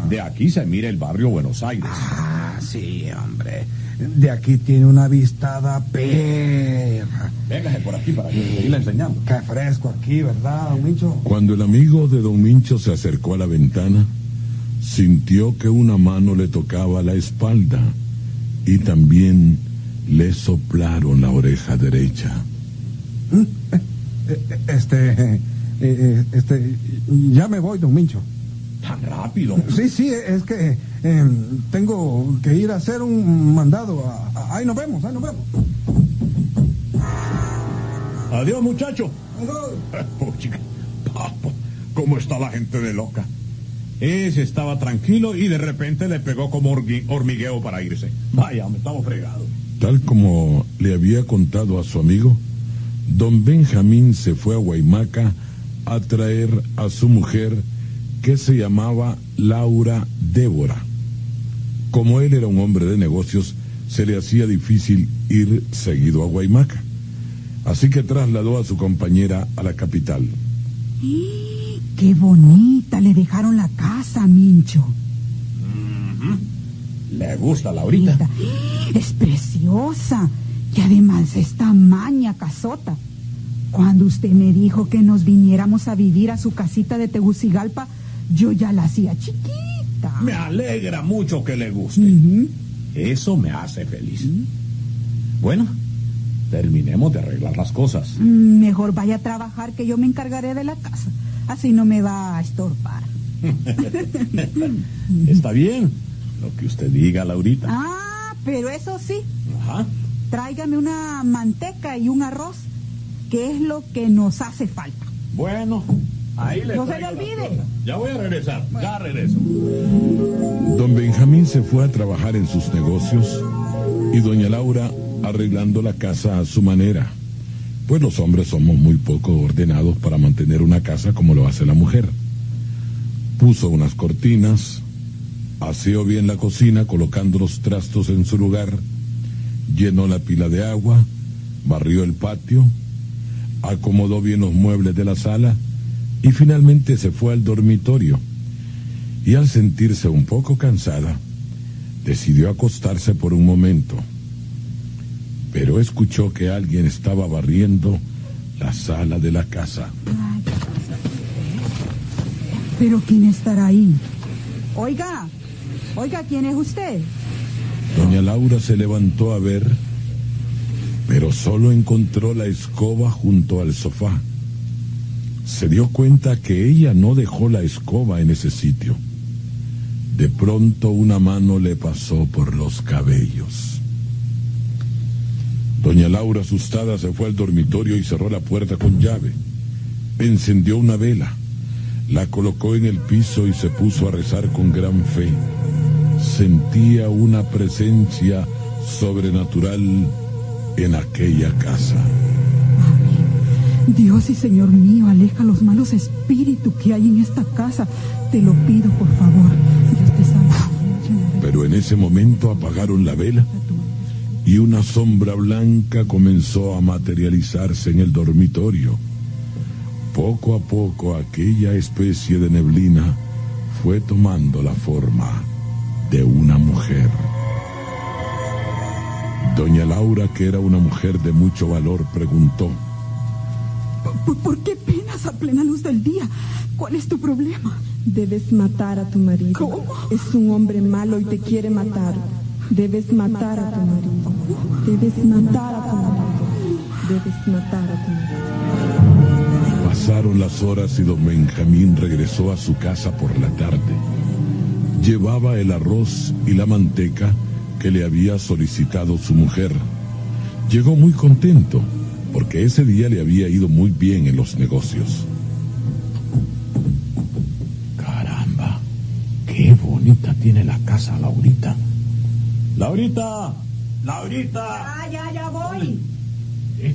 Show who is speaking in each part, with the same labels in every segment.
Speaker 1: De aquí se mira el barrio Buenos Aires.
Speaker 2: Ah, sí, hombre. De aquí tiene una vistada perra.
Speaker 1: Véngase por aquí para que seguirle enseñando.
Speaker 2: Qué fresco aquí, ¿verdad, don Mincho?
Speaker 3: Cuando el amigo de don Mincho se acercó a la ventana, sintió que una mano le tocaba la espalda y también le soplaron la oreja derecha.
Speaker 2: Ya me voy, don Mincho.
Speaker 1: ¿Tan rápido?
Speaker 2: Sí, es que tengo que ir a hacer un mandado. Ahí nos vemos.
Speaker 1: Adiós, muchacho. Oh, chica. Papo, ¿cómo está la gente de loca? Ese estaba tranquilo y de repente le pegó como hormigueo para irse. Vaya, me estamos fregados.
Speaker 3: Tal como le había contado a su amigo, don Benjamín se fue a Guaymaca a traer a su mujer, que se llamaba Laura Débora. Como él era un hombre de negocios, se le hacía difícil ir seguido a Guaymaca. Así que trasladó a su compañera a la capital.
Speaker 4: ¡Qué bonita! Le dejaron la casa, Mincho.
Speaker 1: ¿Le gusta Laurita?
Speaker 4: Es preciosa. Y además está maña casota. Cuando usted me dijo que nos viniéramos a vivir a su casita de Tegucigalpa, yo ya la hacía chiquita.
Speaker 1: Me alegra mucho que le guste. Eso me hace feliz. Bueno, terminemos de arreglar las cosas.
Speaker 4: Mejor vaya a trabajar, que yo me encargaré de la casa. Así no me va a estorbar.
Speaker 1: Está bien, lo que usted diga, Laurita.
Speaker 4: Ah, pero eso sí.
Speaker 1: Ajá.
Speaker 4: Tráigame una manteca y un arroz, que es lo que nos hace falta.
Speaker 1: Bueno, ahí le
Speaker 4: no se le
Speaker 1: traigo
Speaker 4: olvide.
Speaker 1: Ya voy a regresar, ya regreso.
Speaker 3: Don Benjamín se fue a trabajar en sus negocios y doña Laura arreglando la casa a su manera, pues los hombres somos muy poco ordenados para mantener una casa como lo hace la mujer. Puso unas cortinas, aseó bien la cocina colocando los trastos en su lugar, llenó la pila de agua, barrió el patio, acomodó bien los muebles de la sala y finalmente se fue al dormitorio. Y al sentirse un poco cansada, decidió acostarse por un momento. Pero escuchó que alguien estaba barriendo la sala de la casa.
Speaker 4: ¿Pero quién estará ahí? Oiga, ¿quién es usted?
Speaker 3: Doña Laura se levantó a ver, pero solo encontró la escoba junto al sofá. Se dio cuenta que ella no dejó la escoba en ese sitio. De pronto una mano le pasó por los cabellos. Doña Laura, asustada, se fue al dormitorio y cerró la puerta con llave. Encendió una vela, la colocó en el piso y se puso a rezar con gran fe. Sentía una presencia sobrenatural en aquella casa.
Speaker 4: Dios y Señor mío, aleja los malos espíritus que hay en esta casa. Te lo pido, por favor. Dios te salve.
Speaker 3: Pero en ese momento apagaron la vela y una sombra blanca comenzó a materializarse en el dormitorio. Poco a poco aquella especie de neblina fue tomando la forma de una mujer. Doña Laura, que era una mujer de mucho valor, preguntó:
Speaker 4: ¿Por qué penas a plena luz del día? ¿Cuál es tu problema?
Speaker 5: Debes matar a tu marido.
Speaker 4: ¿Cómo?
Speaker 5: Es un hombre malo y te quiere matar. Debes matar a tu marido. Debes matar a tu marido. Debes matar a tu marido.
Speaker 3: Pasaron las horas y don Benjamín regresó a su casa por la tarde. Llevaba el arroz y la manteca que le había solicitado su mujer. Llegó muy contento, porque ese día le había ido muy bien en los negocios.
Speaker 1: Caramba, qué bonita tiene la casa, Laurita. ¡Laurita! ¡Laurita!
Speaker 4: Ya voy.
Speaker 1: ¿Eh?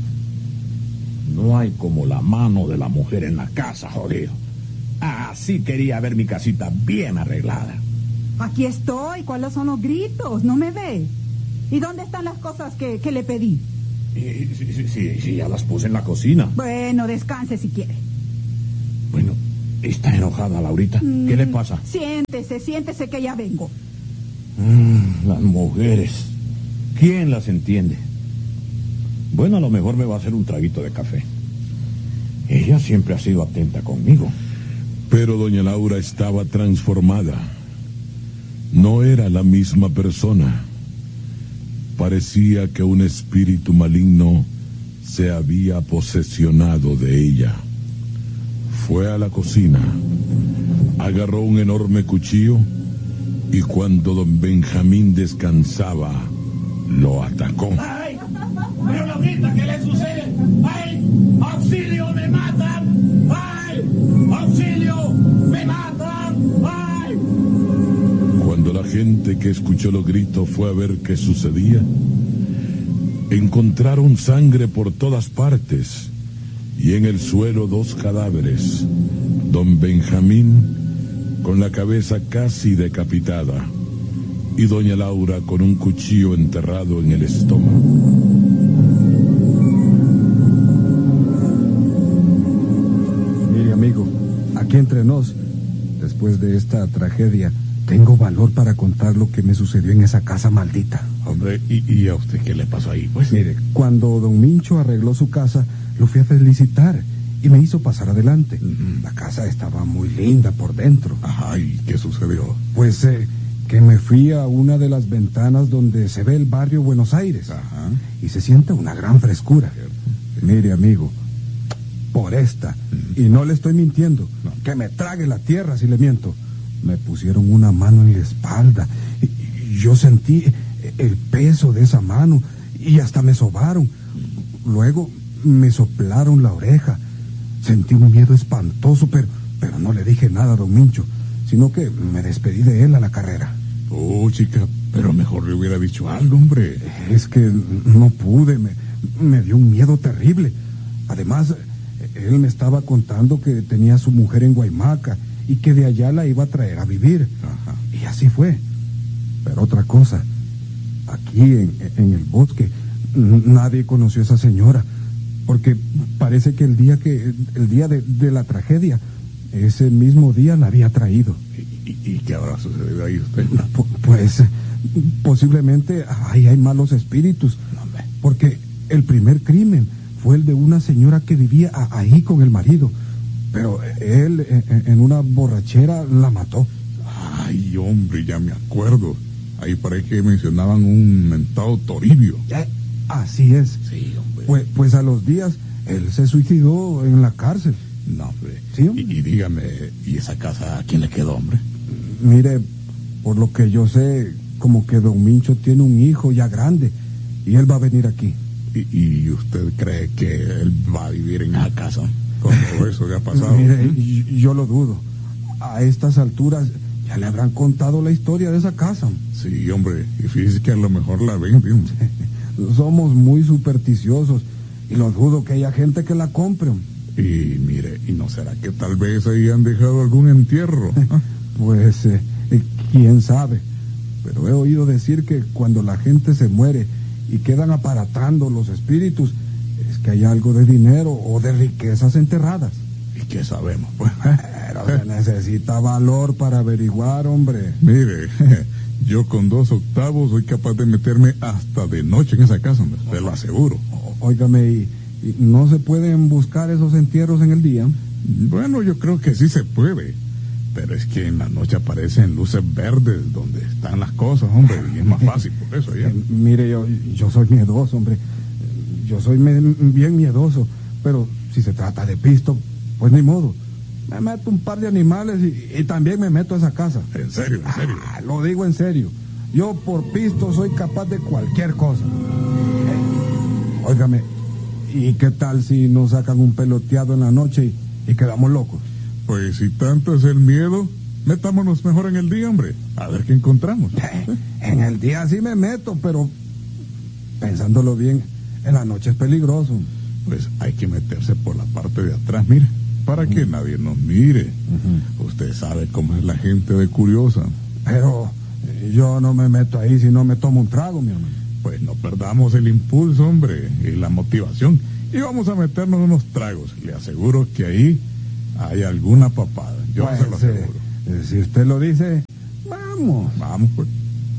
Speaker 1: No hay como la mano de la mujer en la casa, jodido. Así quería ver mi casita bien arreglada.
Speaker 4: Aquí estoy. ¿Cuáles son los gritos? ¿No me ve? ¿Y dónde están las cosas que le pedí?
Speaker 1: Sí, ya las puse en la cocina.
Speaker 4: Bueno, descanse si quiere.
Speaker 1: Bueno, Está enojada, Laurita. ¿Qué le pasa?
Speaker 4: Siéntese que ya vengo.
Speaker 1: Las mujeres. ¿Quién las entiende? Bueno, a lo mejor me va a hacer un traguito de café. Ella siempre ha sido atenta conmigo.
Speaker 3: Pero doña Laura estaba transformada. No era la misma persona. Parecía que un espíritu maligno se había posesionado de ella. Fue a la cocina, agarró un enorme cuchillo y cuando don Benjamín descansaba, lo atacó.
Speaker 1: ¡Ay! ¡Pero Laurita, qué le sucede! ¡Ay! ¡Auxilio, me matan! ¡Ay! ¡Auxilio, me matan! ¡Ay!
Speaker 3: Cuando la gente que escuchó los gritos fue a ver qué sucedía, encontraron sangre por todas partes y en el suelo 2 cadáveres. Don Benjamín con la cabeza casi decapitada y doña Laura con un cuchillo enterrado en el estómago.
Speaker 2: Mire, amigo, aquí entre nos, después de esta tragedia, tengo valor para contar lo que me sucedió en esa casa maldita.
Speaker 1: Hombre, ¿y a usted qué le pasó ahí, pues?
Speaker 2: Mire, cuando don Mincho arregló su casa, lo fui a felicitar y me hizo pasar adelante. La casa estaba muy linda por dentro.
Speaker 1: Ajá, ¿y qué sucedió?
Speaker 2: Pues que me fui a una de las ventanas donde se ve el barrio Buenos Aires.
Speaker 1: Ajá.
Speaker 2: Y se siente una gran frescura. Mire, amigo, por esta, y no le estoy mintiendo, que me trague la tierra si le miento, me pusieron una mano en la espalda y yo sentí el peso de esa mano y hasta me sobaron. Luego me soplaron la oreja. Sentí un miedo espantoso, pero no le dije nada a don Mincho, sino que me despedí de él a la carrera.
Speaker 1: Oh, chica, pero mejor le hubiera dicho algo, hombre.
Speaker 2: Es que no pude, me dio un miedo terrible. Además, él me estaba contando que tenía a su mujer en Guaymaca y que de allá la iba a traer a vivir.
Speaker 1: Ajá.
Speaker 2: Y así fue. Pero otra cosa, aquí en el bosque nadie conoció a esa señora, porque parece que el día de la tragedia, ese mismo día la había traído.
Speaker 1: ¿Y qué habrá sucedido ahí usted?
Speaker 2: Pues posiblemente ahí hay malos espíritus, porque el primer crimen fue el de una señora que vivía ahí con el marido, pero él en una borrachera la mató.
Speaker 1: Ay, hombre, ya me acuerdo. Ahí parece que mencionaban un mentado Toribio.
Speaker 2: Así es.
Speaker 1: Sí, hombre.
Speaker 2: Pues a los días él se suicidó en la cárcel.
Speaker 1: No, hombre.
Speaker 2: Sí, hombre.
Speaker 1: Y dígame, ¿y esa casa a quién le quedó, hombre?
Speaker 2: Mire, por lo que yo sé, como que don Mincho tiene un hijo ya grande y él va a venir aquí.
Speaker 1: ¿Y usted cree que él va a vivir en esa casa? Con todo eso que ha pasado.
Speaker 2: Mire, yo lo dudo. A estas alturas ya le habrán contado la historia de esa casa.
Speaker 1: Sí, hombre, y fíjese que a lo mejor la venden.
Speaker 2: Somos muy supersticiosos y lo dudo que haya gente que la compre.
Speaker 1: Y mire, ¿y no será que tal vez ahí han dejado algún entierro?
Speaker 2: Pues, quién sabe. Pero he oído decir que cuando la gente se muere y quedan aparatando los espíritus, es que hay algo de dinero o de riquezas enterradas.
Speaker 1: ¿Y qué sabemos, pues?
Speaker 2: Pero se necesita valor para averiguar, hombre.
Speaker 1: Mire, yo con 2 octavos soy capaz de meterme hasta de noche en esa casa, hombre, te lo aseguro.
Speaker 2: Óigame, ¿y no se pueden buscar esos entierros en el día?
Speaker 1: Bueno, yo creo que sí se puede, pero es que en la noche aparecen luces verdes donde están las cosas, hombre, y es más fácil por eso ya.
Speaker 2: Mire, yo soy miedoso, hombre. Yo soy bien miedoso, pero si se trata de pisto, pues ni modo. Me meto un par de animales y también me meto a esa casa.
Speaker 1: ¿En serio? ¿En serio?
Speaker 2: Lo digo en serio. Yo por pisto soy capaz de cualquier cosa. Óigame, ¿y qué tal si nos sacan un peloteado en la noche y quedamos locos?
Speaker 1: Pues si tanto es el miedo, metámonos mejor en el día, hombre. A ver qué encontramos.
Speaker 2: En el día sí me meto, pero pensándolo bien, en la noche es peligroso.
Speaker 1: Pues hay que meterse por la parte de atrás, mire, para que nadie nos mire. Usted sabe cómo es la gente de curiosa.
Speaker 2: Pero yo no me meto ahí si no me tomo un trago, mi hermano.
Speaker 1: Pues no perdamos el impulso, hombre, y la motivación. Y vamos a meternos unos tragos. Le aseguro que ahí Hay alguna papada, yo
Speaker 2: Pues,
Speaker 1: se lo aseguro.
Speaker 2: Si usted lo dice, vamos.
Speaker 1: Vamos, pues.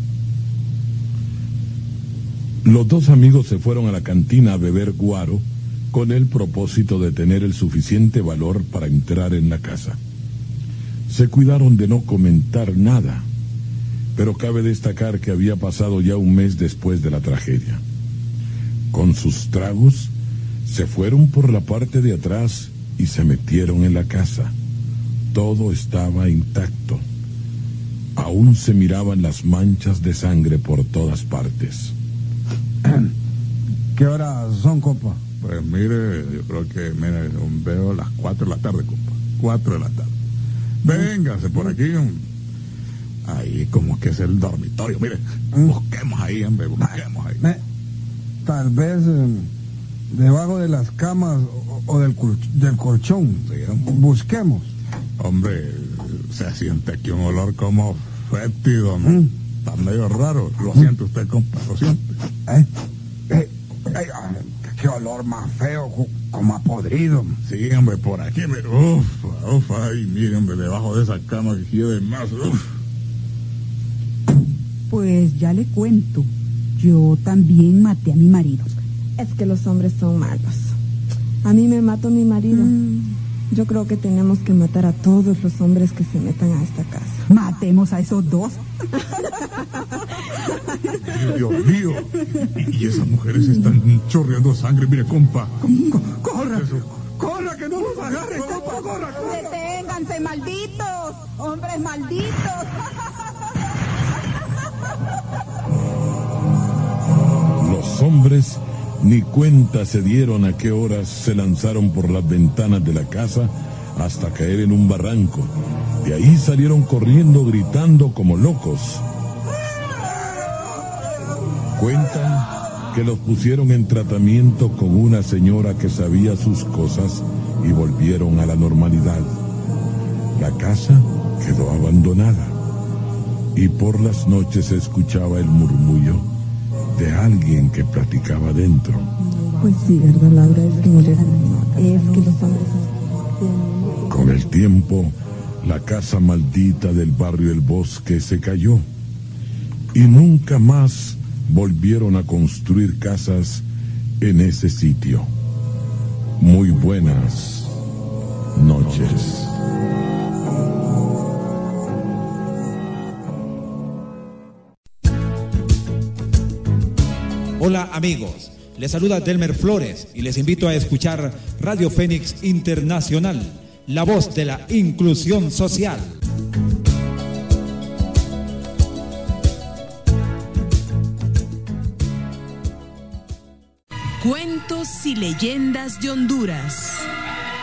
Speaker 3: Los dos amigos se fueron a la cantina a beber guaro con el propósito de tener el suficiente valor para entrar en la casa. Se cuidaron de no comentar nada, pero cabe destacar que había pasado ya un mes después de la tragedia. Con sus tragos, se fueron por la parte de atrás y se metieron en la casa. Todo estaba intacto. Aún se miraban las manchas de sangre por todas partes.
Speaker 2: ¿Qué horas son, compa?
Speaker 1: Pues mire, yo creo que, mire, veo las 4 de la tarde, compa. 4 de la tarde. Véngase por aquí. Ahí como que es el dormitorio, mire. Busquemos ahí, hombre, busquemos ahí.
Speaker 2: Tal vez debajo de las camas o del colchón.
Speaker 1: Sí,
Speaker 2: Busquemos.
Speaker 1: hombre, se siente aquí un olor como fétido, ¿no? Está medio raro. Lo siente usted, compa, lo siente.
Speaker 2: Qué olor más feo, como a podrido.
Speaker 1: Sí, hombre, por aquí, mire. Ay, mire, hombre, debajo de esa cama que quiere más.
Speaker 4: Pues ya le cuento. Yo también maté a mi marido.
Speaker 5: Es que los hombres son malos. A mí me mató mi marido. Yo creo que tenemos que matar a todos los hombres que se metan a esta casa.
Speaker 4: Matemos a esos dos.
Speaker 1: Dios mío. Y esas mujeres están chorreando sangre. Mire, compa.
Speaker 2: ¡Corra! ¡Corra, que no nos agarren, compa! ¡Corra!
Speaker 4: ¡Deténganse, malditos! ¡Hombres malditos!
Speaker 3: Los hombres ni cuenta se dieron a qué horas se lanzaron por las ventanas de la casa hasta caer en un barranco. De ahí salieron corriendo, gritando como locos. Cuentan que los pusieron en tratamiento con una señora que sabía sus cosas y volvieron a la normalidad. La casa quedó abandonada y por las noches se escuchaba el murmullo de alguien que platicaba dentro.
Speaker 5: Pues sí, ¿verdad, Laura? Es que los hombres...
Speaker 3: Con el tiempo, la casa maldita del barrio El Bosque se cayó y nunca más volvieron a construir casas en ese sitio. Muy buenas noches.
Speaker 6: Hola amigos, les saluda Delmer Flores y les invito a escuchar Radio Fénix Internacional, la voz de la inclusión social.
Speaker 7: Cuentos y leyendas de Honduras.